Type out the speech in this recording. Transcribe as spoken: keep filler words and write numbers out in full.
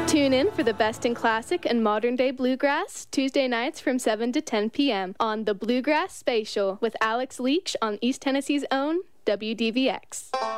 Tune in for the best in classic and modern-day bluegrass, Tuesday nights from seven to ten p.m. on The Bluegrass Spatial with Alex Leach on East Tennessee's own W D V X.